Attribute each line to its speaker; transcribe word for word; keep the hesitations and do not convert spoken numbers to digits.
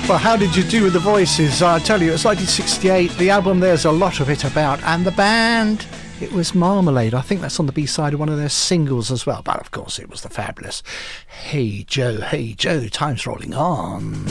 Speaker 1: Well, how did you do with the voices? I tell you, it's nineteen sixty-eight. The album, there's a lot of it about. And the band, it was Marmalade. I think that's on the B-side of one of their singles as well. But, of course, it was the fabulous Hey Joe, Hey Joe, time's rolling on.